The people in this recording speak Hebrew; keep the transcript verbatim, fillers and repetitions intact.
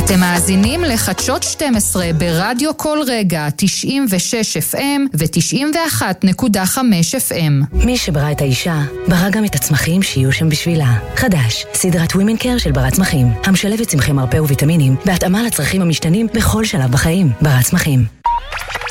אתם מאזינים לחדשות שתים עשרה ברדיו כל רגע תשעים ושש אף אם ו-תשעים ואחת נקודה חמש אף אם. מי שברא את האישה, ברא גם את הצמחים שיהיו שם בשבילה. חדש, סדרת Women Care של ברת צמחים, המשלבת צמחי מרפא וויטמינים בהתאמה לצרכים המשתנים בכל שלב בחיים. ברת צמחים.